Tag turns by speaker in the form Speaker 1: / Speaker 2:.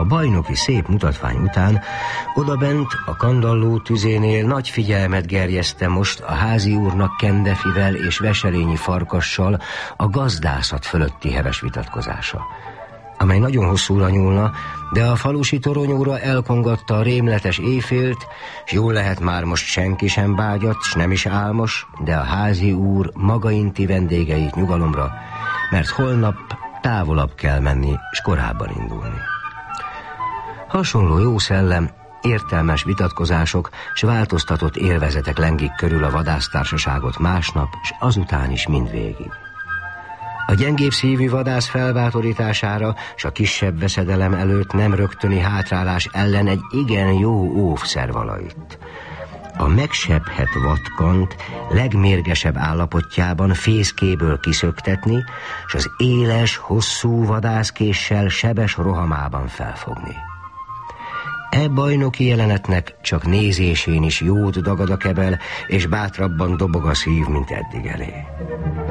Speaker 1: A bajnoki szép mutatvány után odabent a kandalló tüzénél nagy figyelmet gerjeszte most a házi úrnak Kendefivel és Veselényi Farkassal a gazdászat fölötti heves vitatkozása, amely nagyon hosszúra nyúlna, de a falusi toronyóra elkongatta a rémletes éjfélt, s jól lehet már most senki sem bágyat, s nem is álmos, de a házi úr maga inti vendégeit nyugalomra, mert holnap távolabb kell menni, s korábban indulni. Hasonló jó szellem, értelmes vitatkozások s változtatott élvezetek lengik körül a vadásztársaságot másnap, s azután is mindvégig. A gyengébb szívű vadász felbátorítására s a kisebb veszedelem előtt nem rögtöni hátrálás ellen egy igen jó óvszer vala itt. A megsebhet vadkant legmérgesebb állapotjában fészkéből kiszöktetni, s az éles, hosszú vadászkéssel sebes rohamában felfogni. E bajnoki jelenetnek csak nézésén is jót dagad a kebel, és bátrabban dobog a szív, mint eddig elé.